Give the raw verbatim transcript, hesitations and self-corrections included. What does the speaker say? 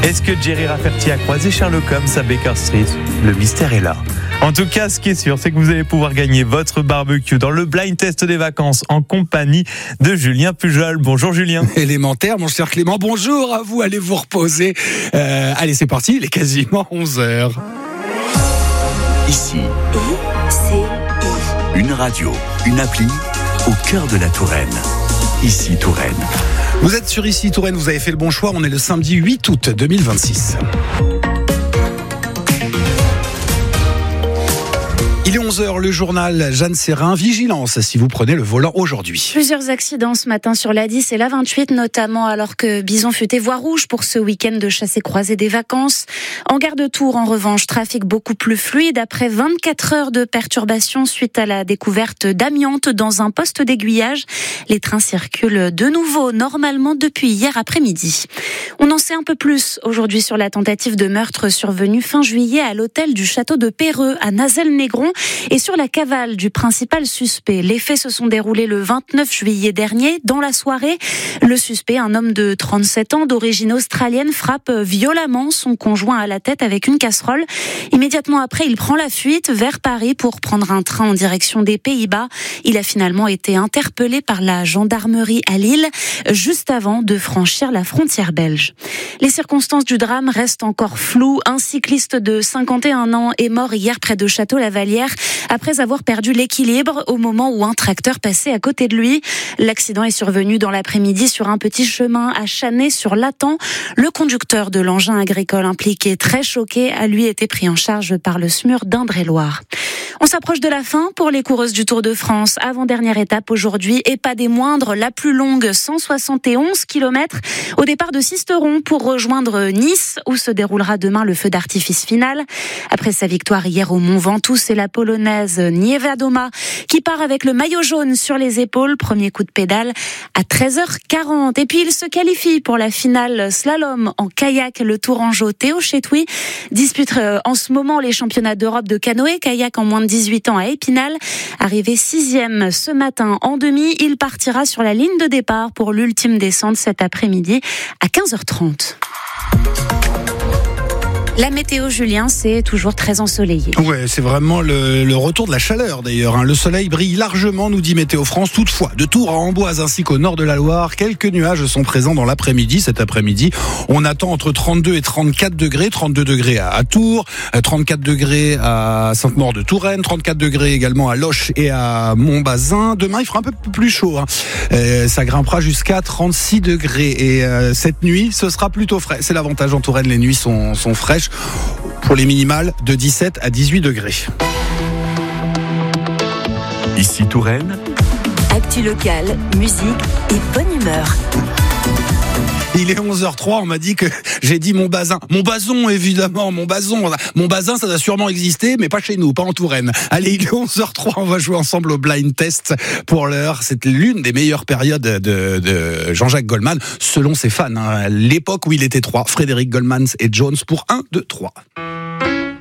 Est-ce que Jerry Rafferty a croisé Sherlock Holmes à Baker Street ? Le mystère est là. En tout cas, ce qui est sûr, c'est que vous allez pouvoir gagner votre barbecue dans le blind test des vacances en compagnie de Julien Pujol. Bonjour Julien. Élémentaire, mon cher Clément. Bonjour à vous, allez vous reposer. Euh, allez, c'est parti, il est quasiment onze heures. Ici, I, une radio, une appli au cœur de la Touraine. Ici Touraine. Vous êtes sur Ici Touraine, vous avez fait le bon choix. On est le samedi huit août deux mille vingt-six. Il est onze heures, le journal Jeanne Serrin. Vigilance si vous prenez le volant aujourd'hui. Plusieurs accidents ce matin sur l'A dix et l'A vingt-huit, notamment alors que Bison futait voie rouge pour ce week-end de chassé croisé des vacances. En gare de Tours, en revanche, trafic beaucoup plus fluide après vingt-quatre heures de perturbation suite à la découverte d'amiante dans un poste d'aiguillage. Les trains circulent de nouveau normalement depuis hier après-midi. On en sait un peu plus aujourd'hui sur la tentative de meurtre survenue fin juillet à l'hôtel du château de Perreux à Nazelles-Négron et sur la cavale du principal suspect. Les faits se sont déroulés le vingt-neuf juillet dernier. Dans la soirée, le suspect, un homme de trente-sept ans d'origine australienne, frappe violemment son conjoint à la tête avec une casserole. Immédiatement après, il prend la fuite vers Paris pour prendre un train en direction des Pays-Bas. Il a finalement été interpellé par la gendarmerie à Lille juste avant de franchir la frontière belge. Les circonstances du drame restent encore floues. Un cycliste de cinquante et un ans est mort hier près de Château-Lavalière après avoir perdu l'équilibre au moment où un tracteur passait à côté de lui. L'accident est survenu dans l'après-midi sur un petit chemin à Chanay-sur-Latan. Le conducteur de l'engin agricole impliqué, très choqué, a lui été pris en charge par le S M U R d'Indre-et-Loire. On s'approche de la fin pour les coureuses du Tour de France. Avant-dernière étape aujourd'hui et pas des moindres, la plus longue, cent soixante et onze kilomètres au départ de Sisteron pour rejoindre Nice où se déroulera demain le feu d'artifice final. Après sa victoire hier au Mont Ventoux, c'est la polonaise Niewiadoma qui part avec le maillot jaune sur les épaules. Premier coup de pédale à treize heures quarante. Et puis il se qualifie pour la finale slalom en kayak. Le tourangeau Théo Chetouy dispute en ce moment les championnats d'Europe de canoë-kayak en moins de dix-huit ans à Épinal. Arrivé sixième ce matin en demi, il partira sur la ligne de départ pour l'ultime descente cet après-midi à quinze heures trente. La météo, Julien, c'est toujours très ensoleillé. Ouais, c'est vraiment le, le retour de la chaleur d'ailleurs. Hein. Le soleil brille largement, nous dit Météo France. Toutefois, de Tours à Amboise ainsi qu'au nord de la Loire, quelques nuages sont présents dans l'après-midi. Cet après-midi, on attend entre trente-deux et trente-quatre degrés. trente-deux degrés à, à Tours, trente-quatre degrés à Sainte-Maure-de-Touraine, trente-quatre degrés également à Loches et à Montbazin. Demain, il fera un peu plus chaud. Hein. Euh, ça grimpera jusqu'à trente-six degrés. Et euh, cette nuit, ce sera plutôt frais. C'est l'avantage en Touraine, les nuits sont, sont fraîches. Pour les minimales de dix-sept à dix-huit degrés. Ici Touraine. Actu locale, musique et bonne humeur. Il est onze heures trois, on m'a dit que j'ai dit mon bazin. Mon bazon, évidemment, mon bazon. Mon bazin, ça doit sûrement exister, mais pas chez nous, pas en Touraine. Allez, il est onze heures trois, on va jouer ensemble au blind test. Pour l'heure, c'est l'une des meilleures périodes de, de Jean-Jacques Goldman, selon ses fans. Hein. L'époque où il était trois, Frédéric Goldman et Jones pour un, deux, trois.